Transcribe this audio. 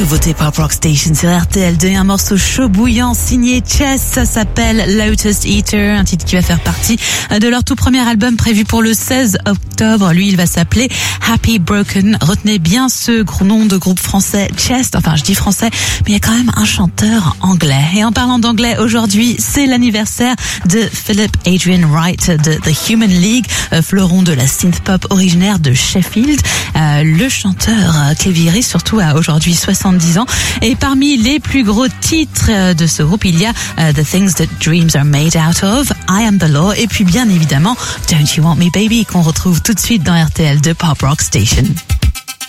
nouveauté Pop Rock Station sur RTL2 et un morceau chaud bouillant signé Chess, ça s'appelle Lotus Eater, un titre qui va faire partie de leur tout premier album prévu pour le 16 octobre. Lui, il va s'appeler Happy Broken. Retenez bien ce nom de groupe français Chess, enfin je dis français, mais il y a quand même un chanteur anglais. Et en parlant d'anglais, aujourd'hui, c'est l'anniversaire de Philip Adrian Wright de The Human League, fleuron de la synth-pop originaire de Sheffield. Le chanteur Cléviry, surtout, a aujourd'hui 70 ans. Et parmi les plus gros titres de ce groupe, il y a The Things That Dreams Are Made Out Of, I Am The Law, et puis bien évidemment Don't You Want Me Baby, qu'on retrouve tout de suite dans RTL2 Pop Rock Station.